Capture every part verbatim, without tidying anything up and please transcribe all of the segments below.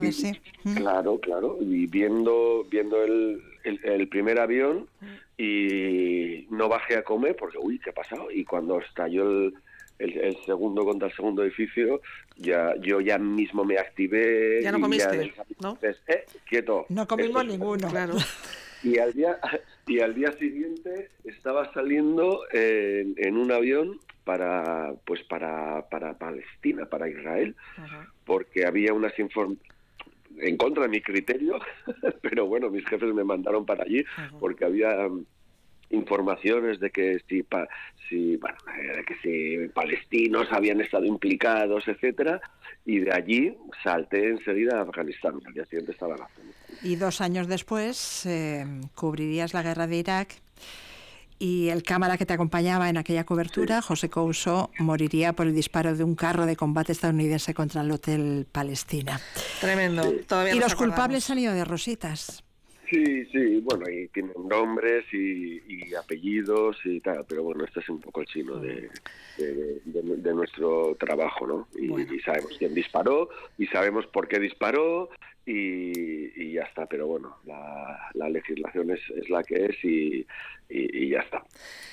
Y, sí. Claro, claro. Y viendo, viendo el, el, el primer avión y no bajé a comer porque, uy, ¿qué ha pasado? Y cuando estalló el, el, el segundo contra el segundo edificio, ya yo ya mismo me activé. Ya no comiste, ya, ¿no? Eh, quieto. No comimos Esto, ninguno. Claro. Y al día y al día siguiente estaba saliendo en, en un avión para pues para para Palestina, para Israel, uh-huh. porque había unas informaciones en contra de mi criterio, pero bueno, mis jefes me mandaron para allí uh-huh. porque había um, informaciones de que si pa, si bueno, de que si palestinos habían estado implicados, etcétera, y de allí salté enseguida a Afganistán. Al día siguiente estaba en Afganistán. Y dos años después eh, cubrirías la guerra de Irak y el cámara que te acompañaba en aquella cobertura, sí. José Couso, moriría por el disparo de un carro de combate estadounidense contra el Hotel Palestina. Tremendo. Sí. Todavía y los acordamos. culpables han ido de rositas. Sí, sí, bueno, y tienen nombres y, y apellidos y tal, pero bueno, este es un poco el chino de, de, de, de nuestro trabajo, ¿no? Y, bueno. y sabemos quién disparó y sabemos por qué disparó y, y ya está, pero bueno, la, la legislación es, es la que es y, y, y ya está.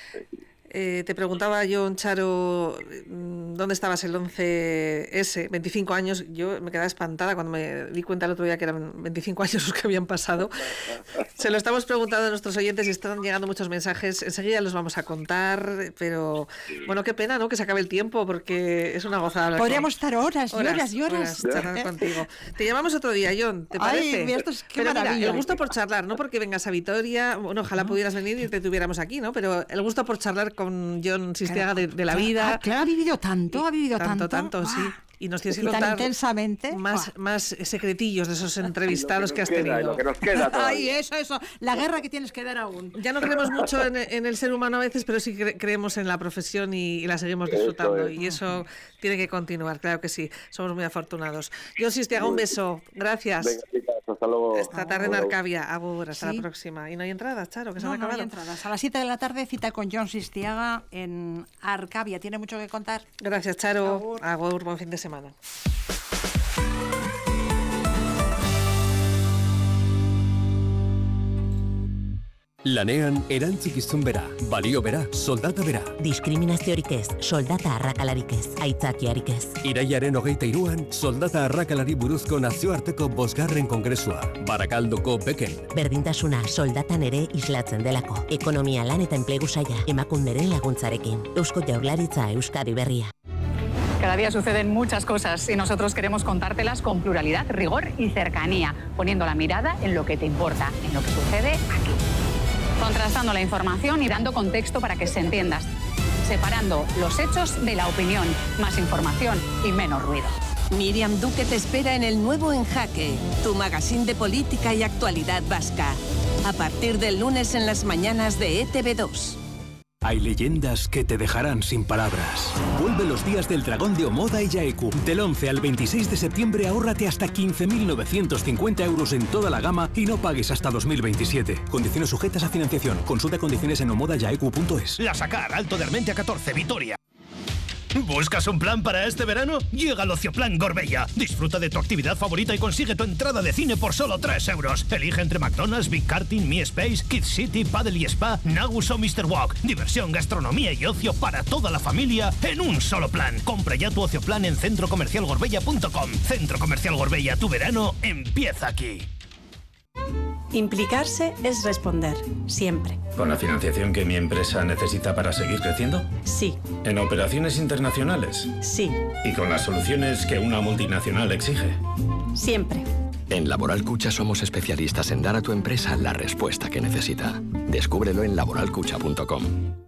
Eh, te preguntaba yo, Charo, ¿dónde estabas el once ese? veinticinco años, yo me quedaba espantada cuando me di cuenta el otro día que eran veinticinco años los que habían pasado. Se lo estamos preguntando a nuestros oyentes y están llegando muchos mensajes, enseguida los vamos a contar, pero bueno, qué pena, ¿no?, que se acabe el tiempo, porque es una gozada. Podríamos estar horas y horas, horas y horas, horas charlar contigo. Te llamamos otro día, John, ¿te parece? Ay, esto es qué pero maravilla. Mira, el gusto por charlar, no porque vengas a Vitoria, bueno, ojalá pudieras venir y te tuviéramos aquí, ¿no? Pero el gusto por charlar con John Sistiaga, claro, de, de la vida. Ah, claro, ha vivido tanto, ha vivido tanto. Tanto, tanto, sí. Y nos tienes que tan contar intensamente. Más, más secretillos de esos entrevistados que, que has queda, tenido. Lo que nos queda Ay, eso, eso. La guerra que tienes que dar aún. Ya no creemos mucho en, en el ser humano a veces, pero sí cre- creemos en la profesión y, y la seguimos disfrutando. Eso es. Y eso tiene que continuar, claro que sí. Somos muy afortunados. John Sistiaga, un beso. Gracias. Venga, chicas, hasta luego. Esta tarde en Arcavia. Agur, hasta sí. la próxima. Y no hay entradas, Charo, que no, se han acabado. No hay entradas. A las siete de la tarde cita con John Sistiaga en Arcavia. Tiene mucho que contar. Gracias, Charo. Agur, Agur, buen fin de semana. Lanean erantzukizun bera, balio bera, soldata bera. Diskriminaziorik ez, soldata arrakalarik ez, aitzakiarik ez. Irailaren hogeita hiruan, soldata arrakalari buruzko nazioarteko bosgarren kongresua, Barakaldoko Beken. Berdintasuna soldatan ere islatzen delako. Ekonomia, lan eta enplegu saila, emakunderen laguntzarekin. Eusko Jaurlaritza, Euskadi Berria. Cada día suceden muchas cosas y nosotros queremos contártelas con pluralidad, rigor y cercanía, poniendo la mirada en lo que te importa, en lo que sucede aquí. Contrastando la información y dando contexto para que se entienda. Separando los hechos de la opinión. Más información y menos ruido. Miriam Duque te espera en el nuevo En Jaque, tu magazine de política y actualidad vasca. A partir del lunes en las mañanas de E T V dos. Hay leyendas que te dejarán sin palabras. Vuelve los días del dragón de Omoda y Yaeku. Del once al veintiséis de septiembre ahórrate hasta quince mil novecientos cincuenta euros en toda la gama y no pagues hasta dos mil veintisiete. Condiciones sujetas a financiación. Consulta condiciones en omoda yaeku punto es. La Sacar, Alto de Armentia catorce, Vitoria. ¿Buscas un plan para este verano? Llega al Ocioplan Gorbella. Disfruta de tu actividad favorita y consigue tu entrada de cine por solo tres euros. Elige entre McDonald's, Big Karting, Mi Space, Kids City, Paddle y Spa, Nagus o mister Walk. Diversión, gastronomía y ocio para toda la familia en un solo plan. Compra ya tu Ocioplan en centro comercial gorbella punto com. Centro Comercial Gorbella, tu verano empieza aquí. Implicarse es responder, siempre. ¿Con la financiación que mi empresa necesita para seguir creciendo? Sí. ¿En operaciones internacionales? Sí. ¿Y con las soluciones que una multinacional exige? Siempre. En Laboral Cucha somos especialistas en dar a tu empresa la respuesta que necesita. Descúbrelo en laboral cucha punto com.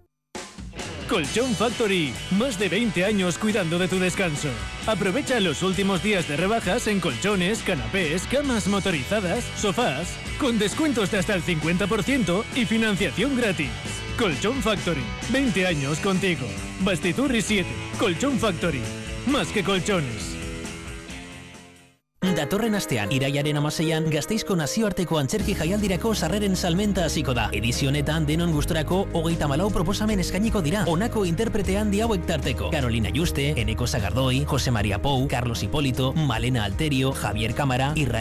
Colchón Factory, más de veinte años cuidando de tu descanso. Aprovecha los últimos días de rebajas en colchones, canapés, camas motorizadas, sofás, con descuentos de hasta el cincuenta por ciento y financiación gratis. Colchón Factory, veinte años contigo. Bastiturri siete, Colchón Factory, más que colchones. Datorren astean, iraiaren amaseian, Gasteizko nazioarteko antzerki jaialdirako sarreren salmenta hasiko da. Edizio honetan denon gustorako hogeita malau proposamen eskainiko dira. Honako interprete handi hauek tarteko: Carolina Juste, Eneko Sagardoi, Jose María Pou, Carlos Hipólito, Malena Alterio, Javier Cámara, Israel